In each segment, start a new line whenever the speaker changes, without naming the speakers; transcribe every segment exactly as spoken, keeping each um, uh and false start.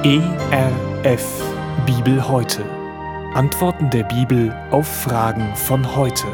E R F Bibel heute. Antworten der Bibel auf Fragen von heute.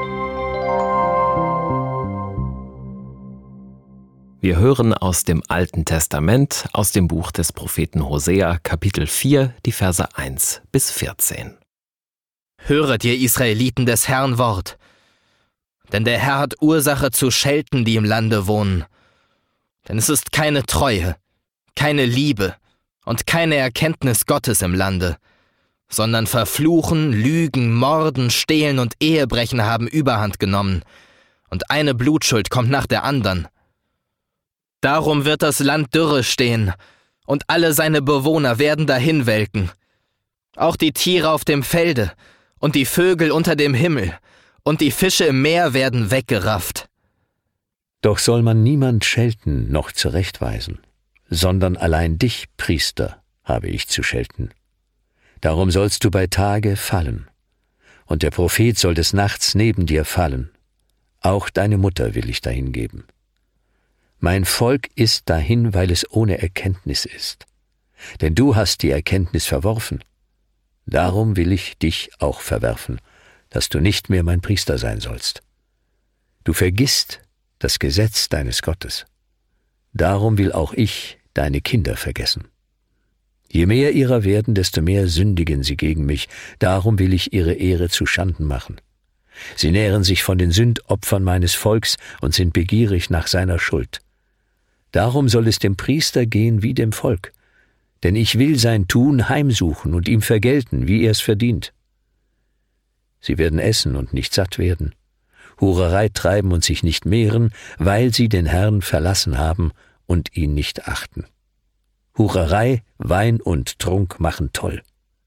Wir hören aus dem Alten Testament, aus dem Buch des Propheten Hosea, Kapitel vier, die Verse eins bis vierzehn.
Höret, ihr Israeliten, des Herrn Wort. Denn der Herr hat Ursache zu schelten, die im Lande wohnen. Denn es ist keine Treue, keine Liebe und keine Erkenntnis Gottes im Lande, sondern Verfluchen, Lügen, Morden, Stehlen und Ehebrechen haben Überhand genommen, und eine Blutschuld kommt nach der andern. Darum wird das Land dürre stehen, und alle seine Bewohner werden dahinwelken. Auch die Tiere auf dem Felde und die Vögel unter dem Himmel und die Fische im Meer werden weggerafft.
Doch soll man niemand schelten noch zurechtweisen, sondern allein dich, Priester, habe ich zu schelten. Darum sollst du bei Tage fallen, und der Prophet soll des Nachts neben dir fallen. Auch deine Mutter will ich dahin geben. Mein Volk ist dahin, weil es ohne Erkenntnis ist. Denn du hast die Erkenntnis verworfen. Darum will ich dich auch verwerfen, dass du nicht mehr mein Priester sein sollst. Du vergisst das Gesetz deines Gottes. Darum will auch ich deine Kinder vergessen. Je mehr ihrer werden, desto mehr sündigen sie gegen mich. Darum will ich ihre Ehre zu Schanden machen. Sie nähren sich von den Sündopfern meines Volks und sind begierig nach seiner Schuld. Darum soll es dem Priester gehen wie dem Volk, denn ich will sein Tun heimsuchen und ihm vergelten, wie er es verdient. Sie werden essen und nicht satt werden, Hurerei treiben und sich nicht mehren, weil sie den Herrn verlassen haben und ihn nicht achten. Hurerei, Wein und Trunk machen toll.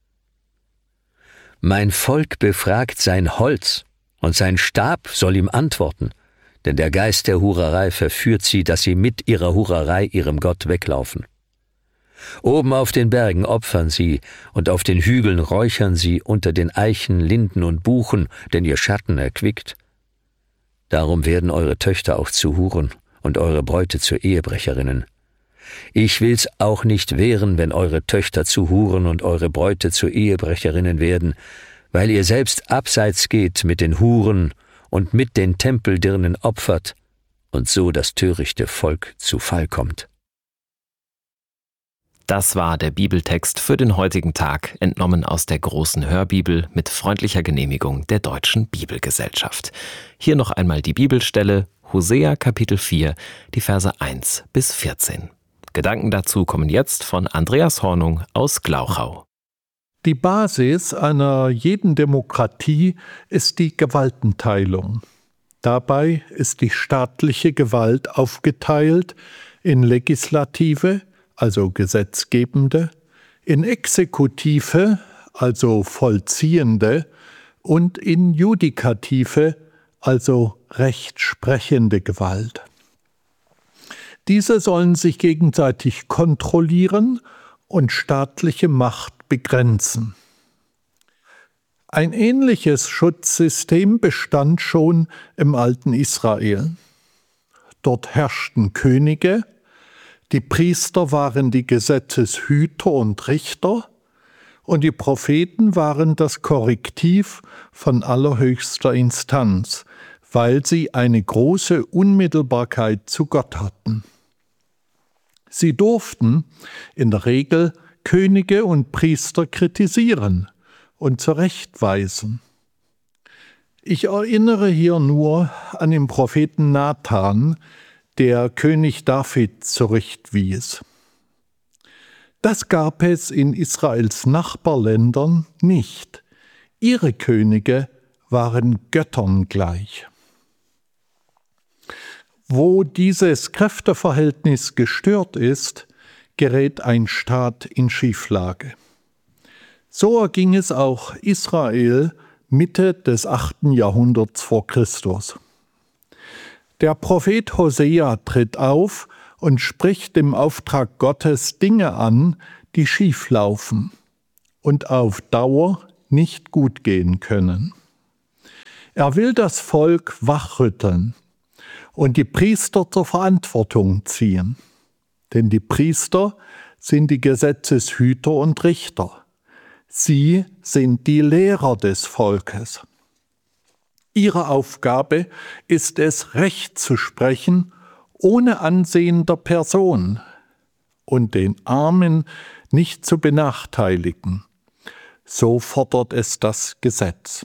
Mein Volk befragt sein Holz, und sein Stab soll ihm antworten, denn der Geist der Hurerei verführt sie, dass sie mit ihrer Hurerei ihrem Gott weglaufen. Oben auf den Bergen opfern sie, und auf den Hügeln räuchern sie unter den Eichen, Linden und Buchen, denn ihr Schatten erquickt. Darum werden eure Töchter auch zu Huren und eure Bräute zu Ehebrecherinnen. Ich will's auch nicht wehren, wenn eure Töchter zu Huren und eure Bräute zu Ehebrecherinnen werden, weil ihr selbst abseits geht mit den Huren und mit den Tempeldirnen opfert und so das törichte Volk zu Fall kommt.
Das war der Bibeltext für den heutigen Tag, entnommen aus der großen Hörbibel mit freundlicher Genehmigung der Deutschen Bibelgesellschaft. Hier noch einmal die Bibelstelle, Hosea Kapitel vier, die Verse eins bis vierzehn. Gedanken dazu kommen jetzt von Andreas Hornung aus Glauchau.
Die Basis einer jeden Demokratie ist die Gewaltenteilung. Dabei ist die staatliche Gewalt aufgeteilt in Legislative, also Gesetzgebende, in Exekutive, also Vollziehende, und in Judikative, also rechtsprechende Gewalt. Diese sollen sich gegenseitig kontrollieren und staatliche Macht begrenzen. Ein ähnliches Schutzsystem bestand schon im alten Israel. Dort herrschten Könige, die Priester waren die Gesetzeshüter und Richter und die Propheten waren das Korrektiv von allerhöchster Instanz, weil sie eine große Unmittelbarkeit zu Gott hatten. Sie durften in der Regel Könige und Priester kritisieren und zurechtweisen. Ich erinnere hier nur an den Propheten Nathan, der König David zurechtwies. Das gab es in Israels Nachbarländern nicht. Ihre Könige waren Göttern gleich. Wo dieses Kräfteverhältnis gestört ist, gerät ein Staat in Schieflage. So erging es auch Israel Mitte des achten Jahrhunderts vor Christus. Der Prophet Hosea tritt auf und spricht im Auftrag Gottes Dinge an, die schieflaufen und auf Dauer nicht gut gehen können. Er will das Volk wachrütteln und die Priester zur Verantwortung ziehen. Denn die Priester sind die Gesetzeshüter und Richter. Sie sind die Lehrer des Volkes. Ihre Aufgabe ist es, Recht zu sprechen, ohne Ansehen der Person und den Armen nicht zu benachteiligen. So fordert es das Gesetz.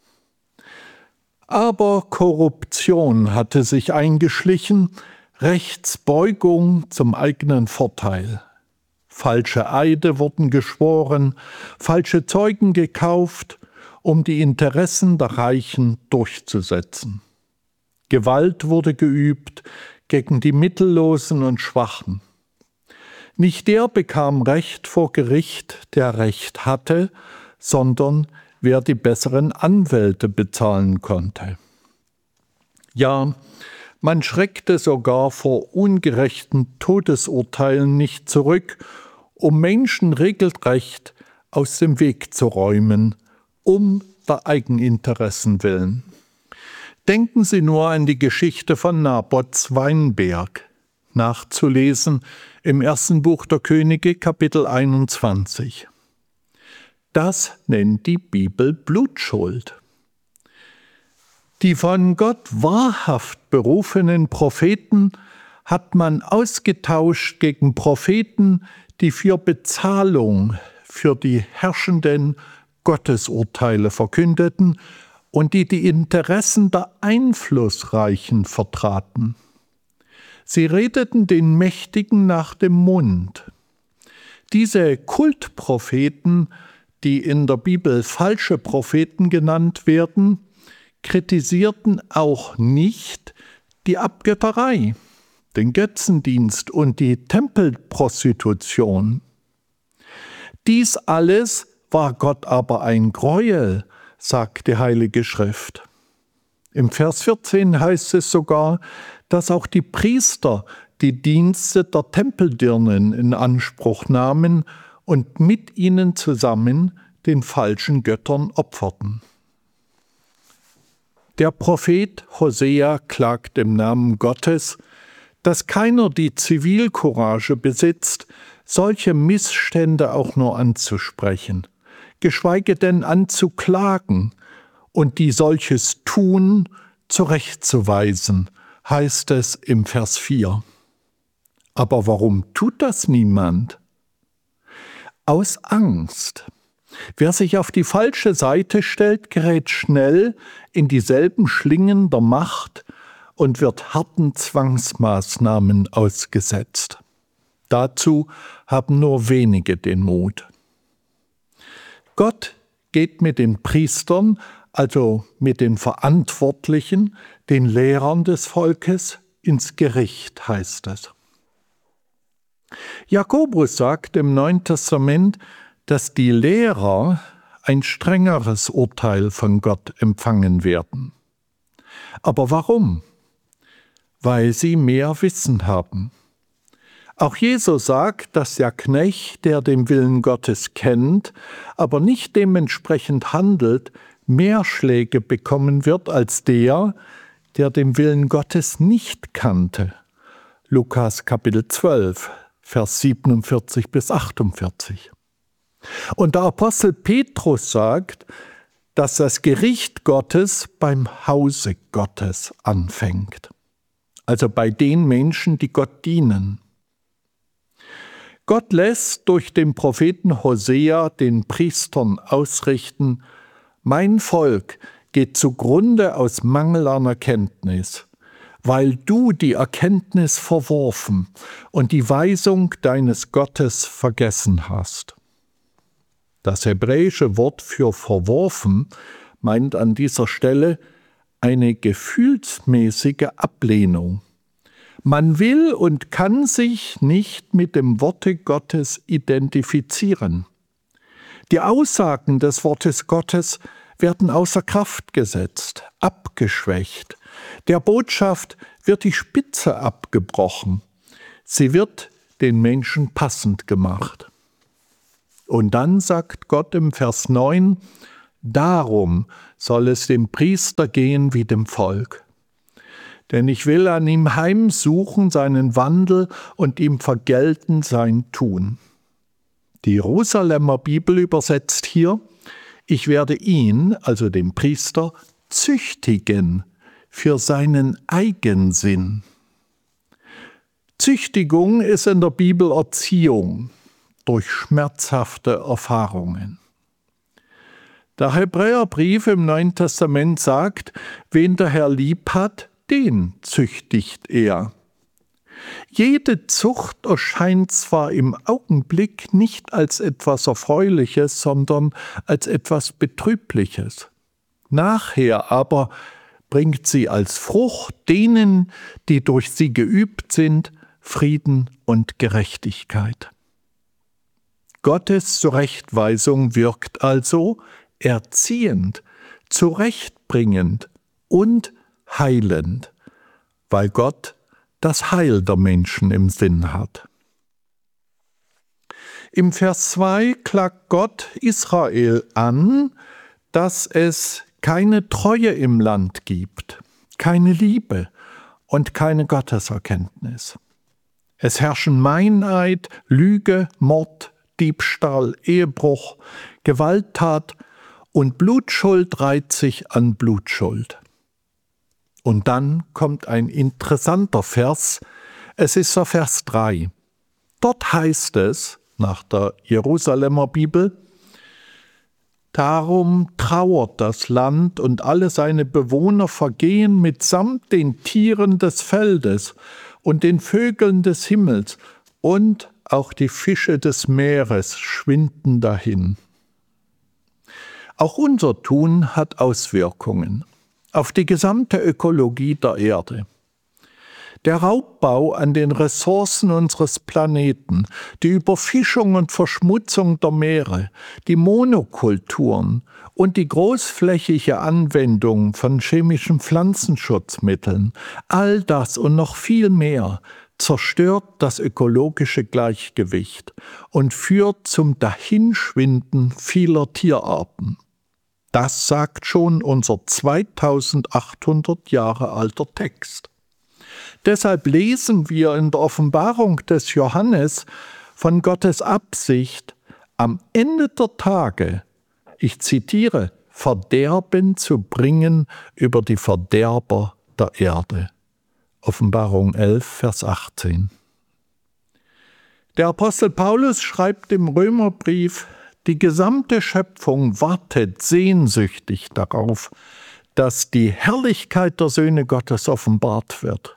Aber Korruption hatte sich eingeschlichen, Rechtsbeugung zum eigenen Vorteil. Falsche Eide wurden geschworen, falsche Zeugen gekauft, um die Interessen der Reichen durchzusetzen. Gewalt wurde geübt gegen die Mittellosen und Schwachen. Nicht der bekam Recht vor Gericht, der Recht hatte, sondern wer die besseren Anwälte bezahlen konnte. Ja, man schreckte sogar vor ungerechten Todesurteilen nicht zurück, um Menschen regelrecht aus dem Weg zu räumen, um der Eigeninteressen willen. Denken Sie nur an die Geschichte von Nabots Weinberg, nachzulesen im ersten Buch der Könige, Kapitel einundzwanzig. Das nennt die Bibel Blutschuld. Die von Gott wahrhaft berufenen Propheten hat man ausgetauscht gegen Propheten, die für Bezahlung für die herrschenden Gottesurteile verkündeten und die die Interessen der Einflussreichen vertraten. Sie redeten den Mächtigen nach dem Mund. Diese Kultpropheten, die in der Bibel falsche Propheten genannt werden, kritisierten auch nicht die Abgötterei, den Götzendienst und die Tempelprostitution. Dies alles war Gott aber ein Gräuel, sagt die Heilige Schrift. Im Vers vierzehn heißt es sogar, dass auch die Priester die Dienste der Tempeldirnen in Anspruch nahmen und mit ihnen zusammen den falschen Göttern opferten. Der Prophet Hosea klagt im Namen Gottes, dass keiner die Zivilcourage besitzt, solche Missstände auch nur anzusprechen, geschweige denn anzuklagen und die solches tun, zurechtzuweisen, heißt es im Vers vier. Aber warum tut das niemand? Aus Angst. Wer sich auf die falsche Seite stellt, gerät schnell in dieselben Schlingen der Macht und wird harten Zwangsmaßnahmen ausgesetzt. Dazu haben nur wenige den Mut. Gott geht mit den Priestern, also mit den Verantwortlichen, den Lehrern des Volkes, ins Gericht, heißt es. Jakobus sagt im Neuen Testament, dass die Lehrer ein strengeres Urteil von Gott empfangen werden. Aber warum? Weil sie mehr Wissen haben. Auch Jesus sagt, dass der Knecht, der den Willen Gottes kennt, aber nicht dementsprechend handelt, mehr Schläge bekommen wird als der, der den Willen Gottes nicht kannte. Lukas Kapitel zwölf, Vers siebenundvierzig bis achtundvierzig. Und der Apostel Petrus sagt, dass das Gericht Gottes beim Hause Gottes anfängt. Also bei den Menschen, die Gott dienen. Gott lässt durch den Propheten Hosea den Priestern ausrichten: Mein Volk geht zugrunde aus Mangel an Erkenntnis, weil du die Erkenntnis verworfen und die Weisung deines Gottes vergessen hast. Das hebräische Wort für verworfen meint an dieser Stelle eine gefühlsmäßige Ablehnung. Man will und kann sich nicht mit dem Worte Gottes identifizieren. Die Aussagen des Wortes Gottes werden außer Kraft gesetzt, abgeschwächt. Der Botschaft wird die Spitze abgebrochen. Sie wird den Menschen passend gemacht. Und dann sagt Gott im Vers neun, darum soll es dem Priester gehen wie dem Volk. denn ich will an ihm heimsuchen seinen Wandel und ihm vergelten sein Tun. Die Jerusalemer Bibel übersetzt hier: Ich werde ihn, also den Priester, züchtigen für seinen Eigensinn. Züchtigung ist in der Bibel Erziehung durch schmerzhafte Erfahrungen. Der Hebräerbrief im Neuen Testament sagt, wen der Herr lieb hat, den züchtigt er. Jede Zucht erscheint zwar im Augenblick nicht als etwas Erfreuliches, sondern als etwas Betrübliches. Nachher aber bringt sie als Frucht denen, die durch sie geübt sind, Frieden und Gerechtigkeit. Gottes Zurechtweisung wirkt also erziehend, zurechtbringend und heilend, weil Gott das Heil der Menschen im Sinn hat. Im Vers zwei klagt Gott Israel an, dass es keine Treue im Land gibt, keine Liebe und keine Gotteserkenntnis. Es herrschen Meineid, Lüge, Mord, Diebstahl, Ehebruch, Gewalttat und Blutschuld reiht sich an Blutschuld. Und dann kommt ein interessanter Vers, es ist der Vers drei. Dort heißt es, nach der Jerusalemer Bibel: Darum trauert das Land und alle seine Bewohner vergehen mitsamt den Tieren des Feldes und den Vögeln des Himmels, und auch die Fische des Meeres schwinden dahin. Auch unser Tun hat Auswirkungen auf die gesamte Ökologie der Erde. Der Raubbau an den Ressourcen unseres Planeten, die Überfischung und Verschmutzung der Meere, die Monokulturen und die großflächige Anwendung von chemischen Pflanzenschutzmitteln, all das und noch viel mehr zerstört das ökologische Gleichgewicht und führt zum Dahinschwinden vieler Tierarten. Das sagt schon unser zweitausendachthundert Jahre alter Text. Deshalb lesen wir in der Offenbarung des Johannes von Gottes Absicht, am Ende der Tage, ich zitiere, Verderben zu bringen über die Verderber der Erde. Offenbarung elf, Vers achtzehn. Der Apostel Paulus schreibt im Römerbrief, die gesamte Schöpfung wartet sehnsüchtig darauf, dass die Herrlichkeit der Söhne Gottes offenbart wird.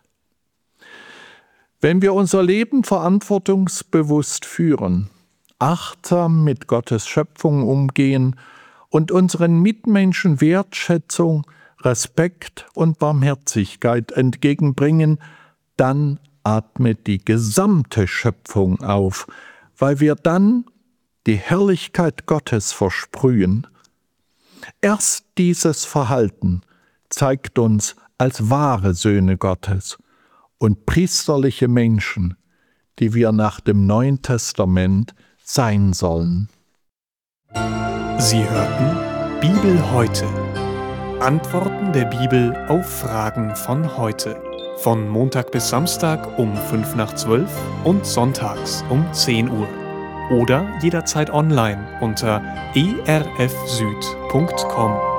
Wenn wir unser Leben verantwortungsbewusst führen, achtsam mit Gottes Schöpfung umgehen und unseren Mitmenschen Wertschätzung, Respekt und Barmherzigkeit entgegenbringen, dann atmet die gesamte Schöpfung auf, weil wir dann die Herrlichkeit Gottes versprühen. Erst dieses Verhalten zeigt uns als wahre Söhne Gottes und priesterliche Menschen, die wir nach dem Neuen Testament sein sollen.
Sie hörten Bibel heute. Antworten der Bibel auf Fragen von heute. Von Montag bis Samstag um fünf nach zwölf und sonntags um zehn Uhr. Oder jederzeit online unter e r f süd punkt com.